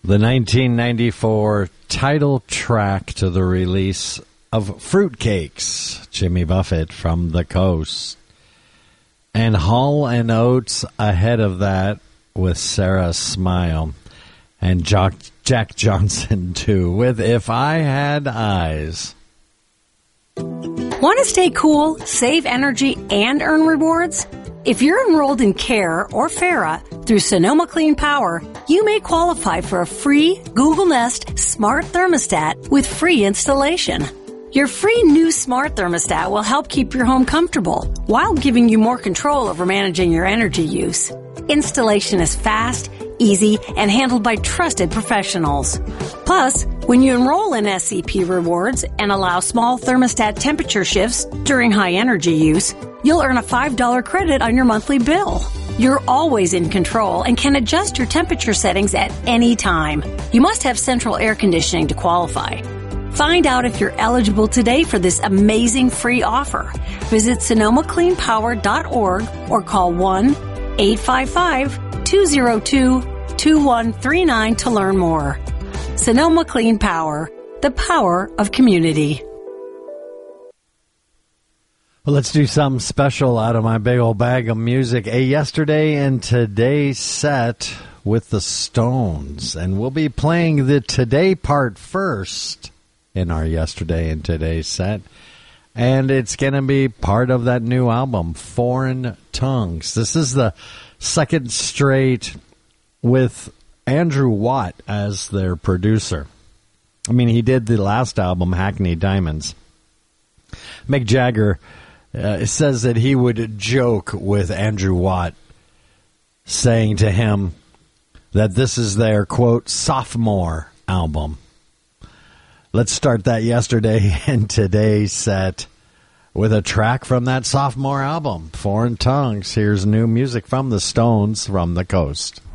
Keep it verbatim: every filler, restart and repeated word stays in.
The nineteen ninety-four title track to the release of Fruitcakes, Jimmy Buffett from the Coast. And Hall and Oates ahead of that with Sarah Smile. And Jack, Jack Johnson, too, with If I Had Eyes. Want to stay cool, save energy, and earn rewards? If you're enrolled in CARE or FARA through Sonoma Clean Power, you may qualify for a free Google Nest Smart Thermostat with free installation. Your free new smart thermostat will help keep your home comfortable while giving you more control over managing your energy use. Installation is fast, easy, and handled by trusted professionals. Plus, when you enroll in S C P Rewards and allow small thermostat temperature shifts during high energy use, you'll earn a five dollars credit on your monthly bill. You're always in control and can adjust your temperature settings at any time. You must have central air conditioning to qualify. Find out if you're eligible today for this amazing free offer. Visit Sonoma Clean Power dot org or call one eight five five, two zero two, two one three nine to learn more. Sonoma Clean Power, the power of community. Well, let's do something special out of my big old bag of music. A yesterday and today set with the Stones. And we'll be playing the today part first in our yesterday and today set. And it's going to be part of that new album, Foreign Tongues. This is the second straight with Andrew Watt as their producer. I mean, he did the last album, Hackney Diamonds. Mick Jagger uh, says that he would joke with Andrew Watt, saying to him that this is their, quote, sophomore album. Let's start that yesterday and today set with a track from that sophomore album, Foreign Tongues. Here's new music from the Stones from the Coast.